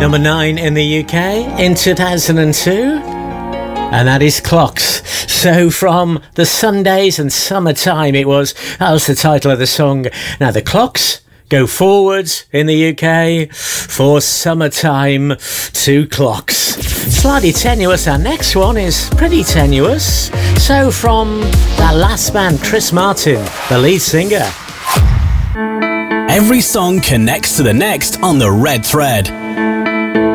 Number 9 in the UK in 2002. And that is Clocks. So from the Sundays and Summertime it was. That was the title of the song. Now the Clocks go forwards in the UK for Summertime to Clocks. Slightly tenuous. Our next one is pretty tenuous. So from that last band, Chris Martin, the lead singer. Every song connects to the next on the red thread.